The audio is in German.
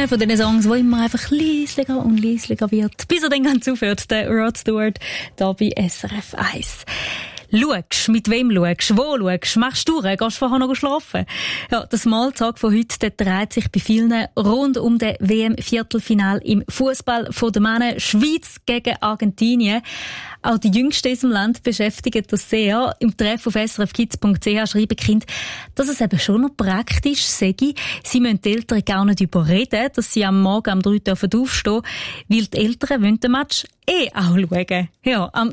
einer von diesen Songs, der immer einfach leislicher und leislicher wird, bis er dann ganz aufhört, der Rod Stewart, da bei SRF 1. Schaust, mit wem schaust, wo schaust, machst du gehst du vorher noch schlafen? Ja, das Smalltalk von heute, der dreht sich bei vielen rund um den WM-Viertelfinal im Fußball von den Männern, Schweiz gegen Argentinien. Auch die Jüngsten in unserem Land beschäftigen das sehr. Im Treff auf srfkids.ch schreiben Kinder, dass es eben schon noch praktisch sei. Sie müssen die Eltern gar nicht überreden, dass sie am Morgen um 3 Uhr aufstehen dürfen, weil die Eltern wollen den Match auch schauen. Ja, am